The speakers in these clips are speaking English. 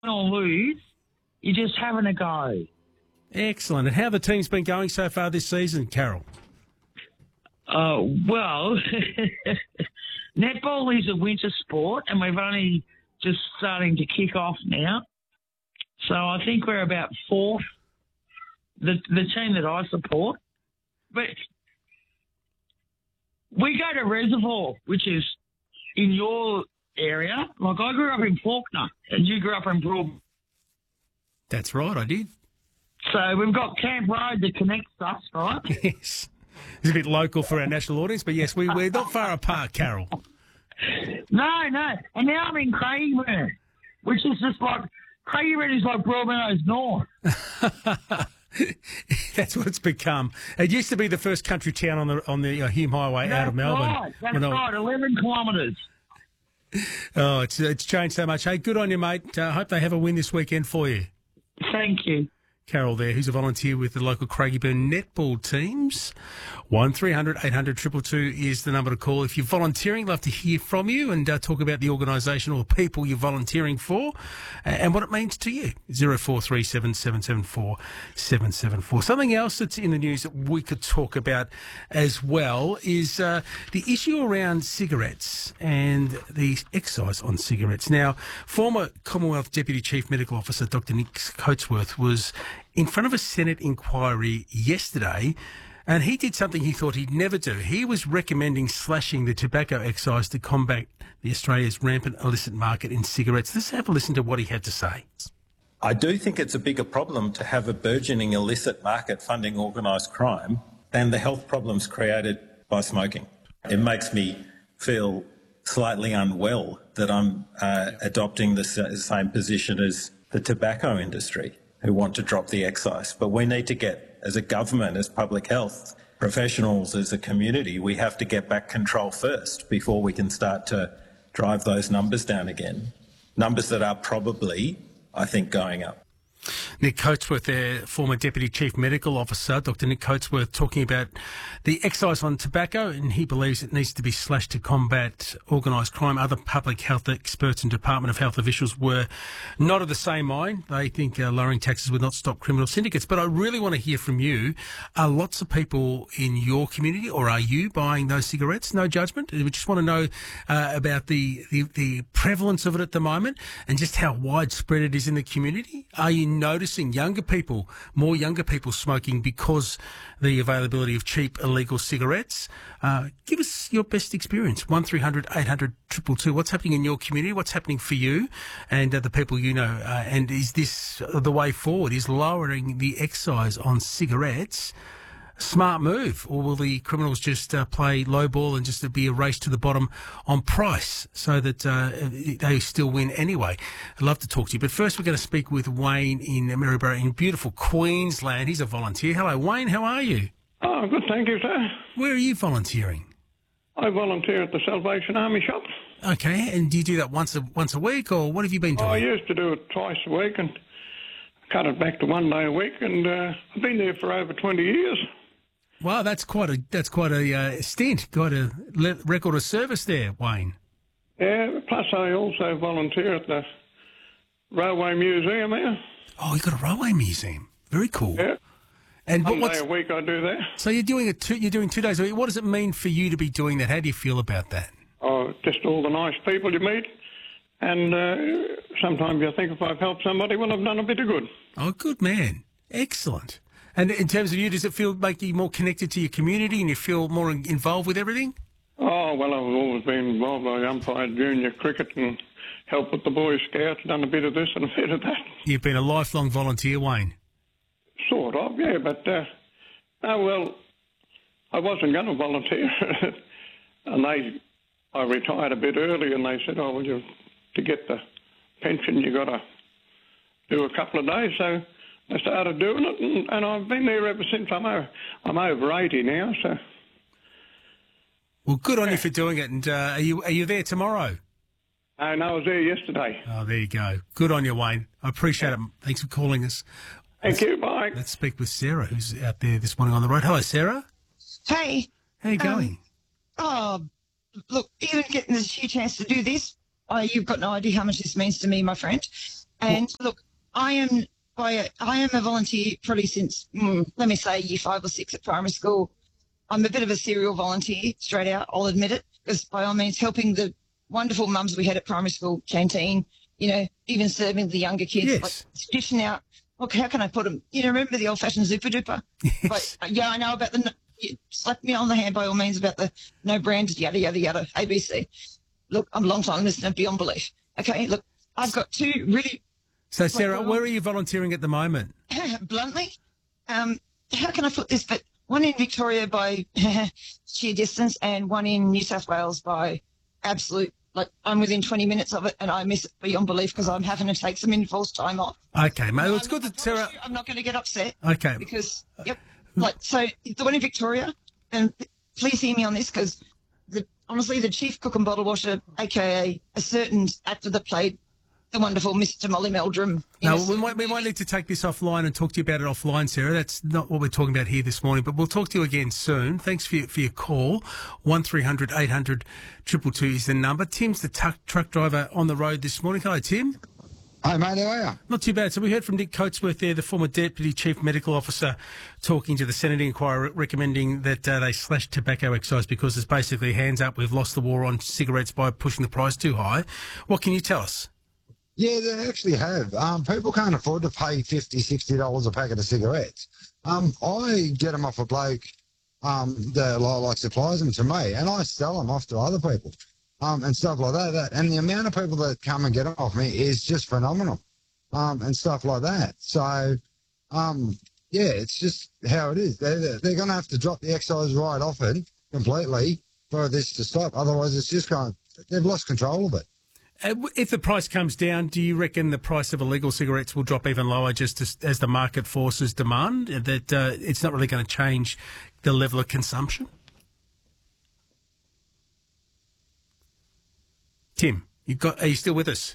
or lose, you're just having a go. Excellent. And how the team's been going so far this season, Carol? Well, netball is a winter sport, and we've only just starting to kick off now. So I think we're about fourth, the team that I support. But we go to Reservoir, which is in your area. Like, I grew up in Faulkner, and you grew up in Broad. That's right, I did. So we've got Camp Road that connects us, right? Yes. It's a bit local for our national audience, but yes, we're not far apart, Carol. No. And now I'm in Craigieburn, which is just like, Craigieburn is like Broadmeadows North. That's what it's become. It used to be the first country town on the Hume Highway out of Melbourne. That's right, 11 kilometres. Oh, it's changed so much. Hey, good on you, mate. I hope they have a win this weekend for you. Thank you. Carol there, who's a volunteer with the local Craigieburn netball teams. 1300 800 222 is the number to call. If you're volunteering, love to hear from you and talk about the organisation or the people you're volunteering for and what it means to you. 0437 774 774. Something else that's in the news that we could talk about as well is the issue around cigarettes and the excise on cigarettes. Now, former Commonwealth Deputy Chief Medical Officer Dr Nick Coatsworth was in front of a Senate inquiry yesterday, and he did something he thought he'd never do. He was recommending slashing the tobacco excise to combat Australia's rampant illicit market in cigarettes. Let's have a listen to what he had to say. I do think it's a bigger problem to have a burgeoning illicit market funding organised crime than the health problems created by smoking. It makes me feel slightly unwell that I'm adopting the same position as the tobacco industry, who want to drop the excise. But we need to get, as a government, as public health professionals, as a community, we have to get back control first before we can start to drive those numbers down again. Numbers that are probably, I think, going up. Nick Coatsworth there, former Deputy Chief Medical Officer, Dr Nick Coatsworth, talking about the excise on tobacco, and he believes it needs to be slashed to combat organised crime. Other public health experts and Department of Health officials were not of the same mind. They think lowering taxes would not stop criminal syndicates. But I really want to hear from you. Are lots of people in your community, or are you buying those cigarettes? No judgment. We just want to know about the prevalence of it at the moment and just how widespread it is in the community. Are you noticing more younger people smoking because the availability of cheap illegal cigarettes? Give us your best experience. 1300 800 222. What's happening in your community? What's happening for you and the people you know? And is this the way forward? Is lowering the excise on cigarettes a smart move, or will the criminals just play low ball and just be a race to the bottom on price so that they still win anyway? I'd love to talk to you. But first we're going to speak with Wayne in Maryborough in beautiful Queensland. He's a volunteer. Hello, Wayne. How are you? Oh, good, thank you, sir. Where are you volunteering? I volunteer at the Salvation Army shop. Okay, and do you do that once a week, or what have you been doing? I used to do it twice a week and cut it back to 1 day a week, and I've been there for over 20 years. Wow, that's quite a stint. Quite a record of service there, Wayne. Yeah, plus I also volunteer at the Railway Museum there. Oh, you've got a railway museum. Very cool. Yeah. And 1 day a week I do that. So you're doing 2 days a week. What does it mean for you to be doing that? How do you feel about that? Oh, just all the nice people you meet. And sometimes you think if I've helped somebody, well, I've done a bit of good. Oh, good man. Excellent. And in terms of you, does it make you more connected to your community and you feel more involved with everything? Oh, well, I've always been involved. I umpired junior cricket and helped with the Boy Scouts, done a bit of this and a bit of that. You've been a lifelong volunteer, Wayne? Sort of, yeah, but, I wasn't going to volunteer. And I retired a bit early and they said, oh, well, to get the pension, you got to do a couple of days, so I started doing it, and I've been there ever since. I'm over 80 now, so. Well, good on you for doing it. And are you there tomorrow? No, I was there yesterday. Oh, there you go. Good on you, Wayne. I appreciate it. Thanks for calling us. Thank you. Bye. Let's speak with Sarah, who's out there this morning on the road. Hello, Sarah. Hey. How are you going? Look, even getting this few chance to do this, you've got no idea how much this means to me, my friend. And look, I am a volunteer probably since, let me say, year 5 or 6 at primary school. I'm a bit of a serial volunteer, straight out, I'll admit it, because by all means helping the wonderful mums we had at primary school canteen, even serving the younger kids, Yes. like dishing out, look, how can I put them? Remember the old-fashioned Zooper Duper? Yes. But, I know about slap me on the hand by all means about the no branded, yada, yada, yada, ABC. Look, I'm a long-time listener beyond belief. Okay, look, I've got 2 really... So, Sarah, where are you volunteering at the moment? Bluntly, how can I put this? But one in Victoria by sheer distance and one in New South Wales by absolute, I'm within 20 minutes of it and I miss it beyond belief because I'm having to take some enforced time off. Okay, mate. Well, it's good that Sarah... I'm not going to get upset. Okay. Because, so the one in Victoria, and please hear me on this because honestly, the chief cook and bottle washer, a.k.a. a certain actor that played the wonderful Mr. Molly Meldrum. No, we might need to take this offline and talk to you about it offline, Sarah. That's not what we're talking about here this morning, but we'll talk to you again soon. Thanks for your call. 1300 800 222 is the number. Tim's the truck driver on the road this morning. Hello, Tim. Hi, mate. How are you? Not too bad. So we heard from Nick Coatsworth there, the former Deputy Chief Medical Officer, talking to the Senate inquiry, recommending that they slash tobacco excise because it's basically hands up. We've lost the war on cigarettes by pushing the price too high. What can you tell us? Yeah, they actually have. People can't afford to pay $50, $60 a packet of cigarettes. I get them off a bloke that supplies them to me, and I sell them off to other people and stuff like that. And the amount of people that come and get them off me is just phenomenal and stuff like that. So, it's just how it is. They're going to have to drop the excise right off it completely for this to stop. Otherwise, it's just they've lost control of it. If the price comes down, do you reckon the price of illegal cigarettes will drop even lower just as the market forces demand, that it's not really going to change the level of consumption? Tim, are you still with us?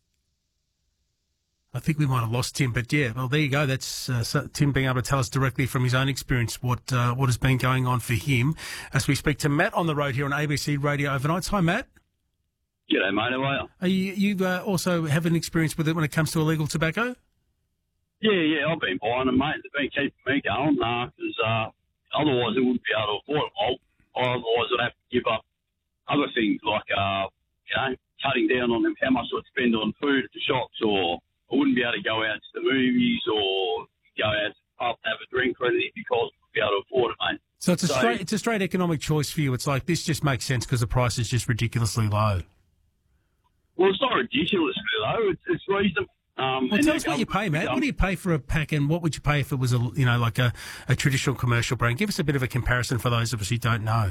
I think we might have lost Tim, but yeah, well, there you go. That's Tim being able to tell us directly from his own experience what has been going on for him. As we speak to Matt on the road here on ABC Radio Overnights. Hi, Matt. G'day, mate. How are you? You also have an experience with it when it comes to illegal tobacco? Yeah, I've been buying them, mate. They've been keeping me going because otherwise I wouldn't be able to afford it. Otherwise I'd have to give up other things like, cutting down on how much I'd spend on food at the shops, or I wouldn't be able to go out to the movies or go out to the pub to have a drink or anything because I wouldn't be able to afford it, mate. So it's a straight economic choice for you. It's like this just makes sense because the price is just ridiculously low. Well, it's not ridiculously low. It's reasonable. Well, tell us what you pay, Matt. What do you pay for a pack, and what would you pay if it was a traditional commercial brand? Give us a bit of a comparison for those of us who don't know.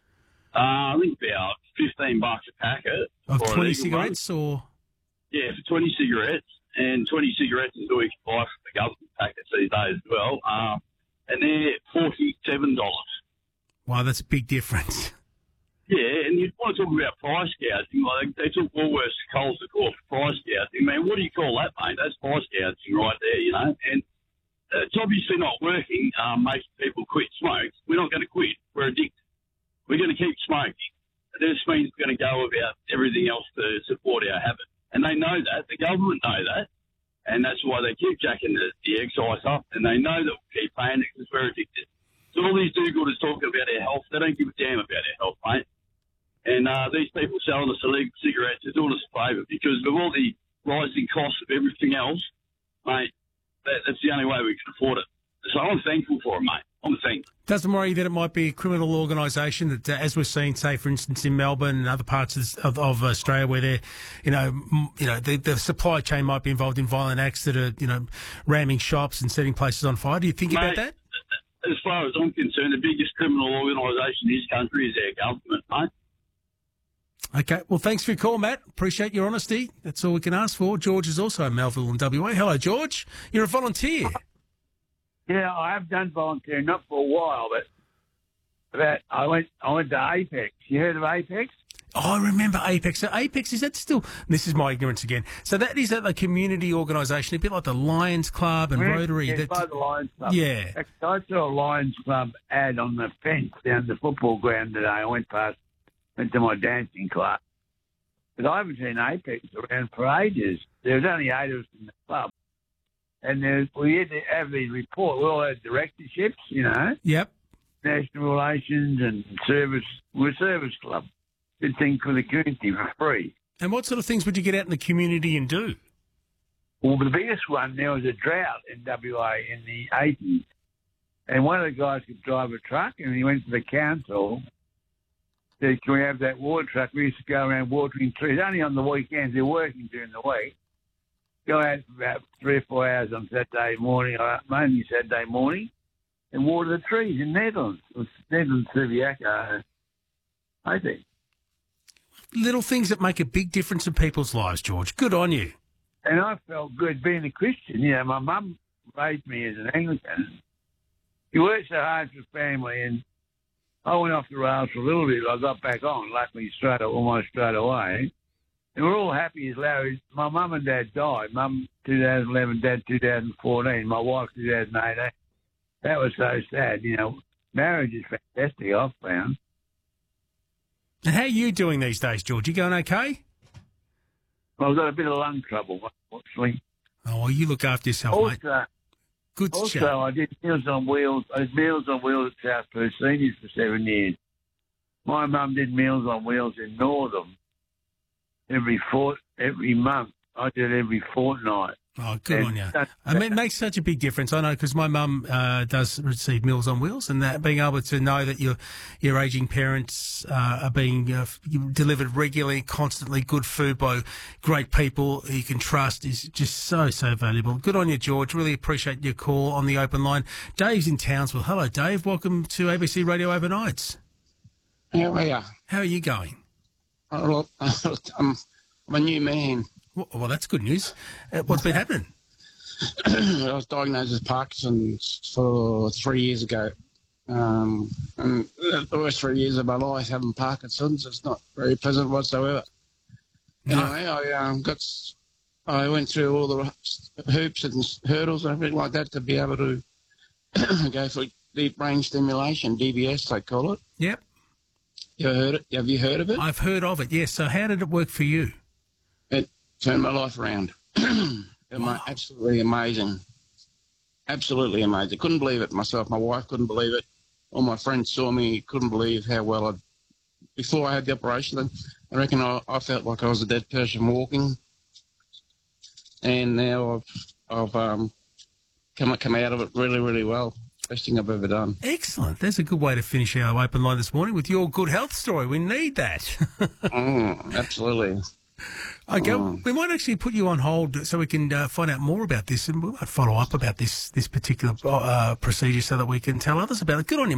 I think about $15 a packet of 20 cigarettes, or for 20 cigarettes, and 20 cigarettes is all you can buy from the government packets these days as well, and they're $47. Wow, that's a big difference. Yeah, and you want to talk about price gouging. Like they took Woolworths and Coles to court for price gouging. Man, what do you call that, mate? That's price gouging right there, And it's obviously not working, making people quit smoke. We're not going to quit. We're addicted. We're going to keep smoking. This means we're going to go about everything else to support our habit. And they know that. The government know that. And that's why they keep jacking the excise up. And they know that we'll keep paying it because we're addicted. So all these do-gooders talking about our health, they don't give a damn about our health, mate. And these people selling us illegal cigarettes are doing us a favour because with all the rising costs of everything else, mate, that's the only way we can afford it. So I'm thankful for it, mate. I'm thankful. Doesn't worry that it might be a criminal organisation that, as we're seeing, say, for instance, in Melbourne and other parts of Australia where they're, the supply chain might be involved in violent acts that are, ramming shops and setting places on fire. Do you think about that? As far as I'm concerned, the biggest criminal organisation in this country is our government, mate. Okay, well, thanks for your call, Matt. Appreciate your honesty. That's all we can ask for. George is also in Melville and WA. Hello, George. You're a volunteer. Yeah, I have done volunteering, not for a while, but I went to Apex. You heard of Apex? Oh, I remember Apex. So Apex, is that still... This is my ignorance again. So that is a community organisation, a bit like the Lions Club and Rotary? Yeah, by the Lions Club. Yeah. I saw a Lions Club ad on the fence down the football ground today. I went to my dancing class. But I haven't seen Apex around for ages. There was only 8 of us in the club. And we had to have these reports. We all had directorships, you know. Yep. National relations and service. We're a service club. Good thing for the community for free. And what sort of things would you get out in the community and do? Well, the biggest one, there was a drought in WA in the 80s. And one of the guys could drive a truck, and he went to the council, said, can we have that water truck? We used to go around watering trees, only on the weekends. They're working during the week. Go out for about 3 or 4 hours on Saturday morning, mainly Saturday morning, and water the trees in Netherlands. It was Netherlands, Subiaco, I think. Little things that make a big difference in people's lives, George. Good on you. And I felt good being a Christian. You know, my mum raised me as an Anglican. She worked so hard for family, and I went off the rails for a little bit. I got back on, luckily, almost straight away. And we're all happy as Larry. My mum and dad died. Mum 2011, dad 2014, my wife 2018. That was so sad. You know, marriage is fantastic, I've found. And how are you doing these days, George? You going okay? Well, I've got a bit of lung trouble, unfortunately. Oh, well, you look after yourself, mate. Good also, chat. I did Meals on Wheels. I did Meals on Wheels at South Perth Seniors for 7 years. My mum did Meals on Wheels in Northam every month. I did every fortnight. Oh, good on you. I mean, it makes such a big difference. I know because my mum does receive Meals on Wheels, and that being able to know that your ageing parents are being delivered regularly, constantly, good food by great people you can trust is just so valuable. Good on you, George. Really appreciate your call on the open line. Dave's in Townsville. Hello, Dave. Welcome to ABC Radio Overnights. How are you? How are you going? Oh, look, I'm a new man. Well, that's good news. What's been happening? I was diagnosed with Parkinson's for 3 years ago. And the worst 3 years of my life having Parkinson's. It's not very pleasant whatsoever. No. Anyway, I went through all the hoops and hurdles and everything like that to be able to go for deep brain stimulation, DBS they call it. Yep. Have you heard of it? I've heard of it, yes. So how did it work for you? It turned my life around. Wow. Absolutely amazing. Absolutely amazing. Couldn't believe it myself. My wife couldn't believe it. All my friends saw me, couldn't believe how well before I had the operation, I reckon I felt like I was a dead person walking. And now I've come out of it really, really well. Best thing I've ever done. Excellent. That's a good way to finish our open line this morning with your good health story. We need that. Absolutely. Okay, we might actually put you on hold so we can find out more about this, and we might follow up about this particular procedure so that we can tell others about it. Good on you.